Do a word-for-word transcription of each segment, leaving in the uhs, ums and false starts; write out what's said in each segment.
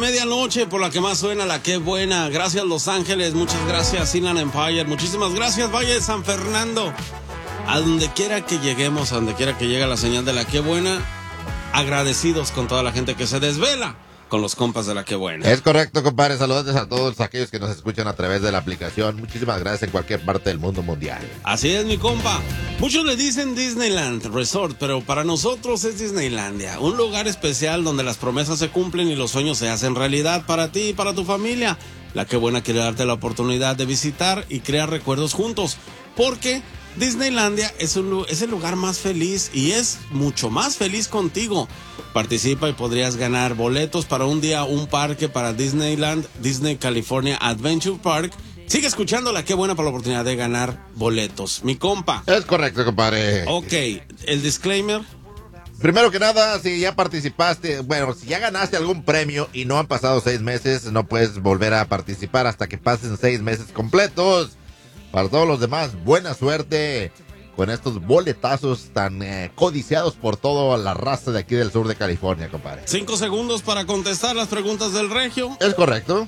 medianoche por la que más suena, la que buena. Gracias Los Ángeles, muchas gracias Inland Empire, muchísimas gracias Valle de San Fernando. A donde quiera que lleguemos, a donde quiera que llegue la señal de la que buena, agradecidos con toda la gente que se desvela con los compas de la que buena. Es correcto, compadre. Saludos a todos aquellos que nos escuchan a través de la aplicación. Muchísimas gracias en cualquier parte del mundo mundial. Así es, mi compa. Muchos le dicen Disneyland Resort, pero para nosotros es Disneylandia. Un lugar especial donde las promesas se cumplen y los sueños se hacen realidad para ti y para tu familia. La que buena quiere darte la oportunidad de visitar y crear recuerdos juntos. Porque Disneylandia es, un, es el lugar más feliz y es mucho más feliz contigo. Participa y podrías ganar boletos para un día, un parque para Disneyland, Disney California Adventure Park. Sigue escuchando la que buena para la oportunidad de ganar boletos, mi compa. Es correcto, compadre. Ok, el disclaimer. Primero que nada, si ya participaste, bueno, si ya ganaste algún premio y no han pasado seis meses, no puedes volver a participar hasta que pasen seis meses completos. Para todos los demás, buena suerte con estos boletazos tan eh, codiciados por toda la raza de aquí del sur de California, compadre. Cinco segundos para contestar las preguntas del Regio. Es correcto.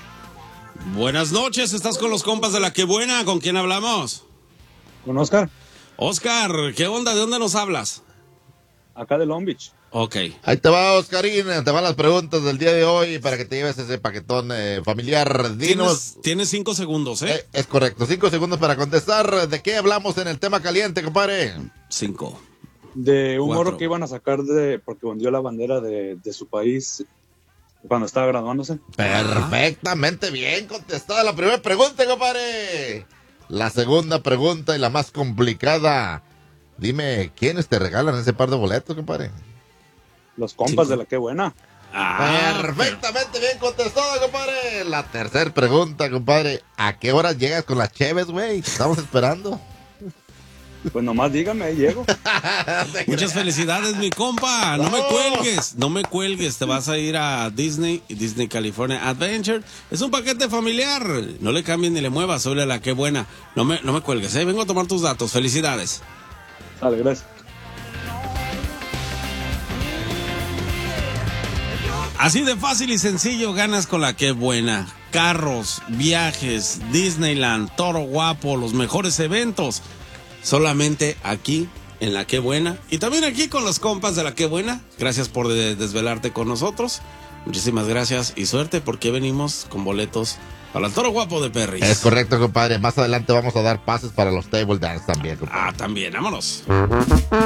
Buenas noches, estás con los compas de la que buena. ¿Con quién hablamos? Con Oscar. Oscar, ¿qué onda? ¿De dónde nos hablas? Acá de Long Beach. Ok. Ahí te va, Oscarín, te van las preguntas del día de hoy para que te lleves ese paquetón eh, familiar. Dinos. Tienes, tienes cinco segundos, ¿eh? ¿eh? Es correcto, cinco segundos para contestar. ¿De qué hablamos en el tema caliente, compadre? Cinco. De un Cuatro. morro que iban a sacar de porque ondeó la bandera de, de su país cuando estaba graduándose. Perfectamente bien contestada la primera pregunta, compadre. La segunda pregunta y la más complicada. Dime, ¿quiénes te regalan ese par de boletos, compadre? Los compas Sí. de la que buena. Ah, Perfectamente bien contestada, compadre. La tercera pregunta, compadre. ¿A qué horas llegas con las cheves, güey? Estamos esperando. Pues nomás dígame, ahí llego. muchas felicidades, mi compa. No me cuelgues, no me cuelgues. Te vas a ir a Disney y Disney California Adventure. Es un paquete familiar. No le cambies ni le muevas. Soy la que buena. No me, no me cuelgues, ¿eh? Vengo a tomar tus datos. Felicidades. Dale, gracias. Así de fácil y sencillo ganas con la que buena. Carros, viajes, Disneyland, Toro Guapo, los mejores eventos. Solamente aquí en la que buena. Y también aquí con los compas de la que buena. Gracias por de- desvelarte con nosotros. Muchísimas gracias y suerte porque venimos con boletos para el Toro Guapo de Perris. Es correcto, compadre. Más adelante vamos a dar pases para los table dance también, compadre. Ah, también, vámonos.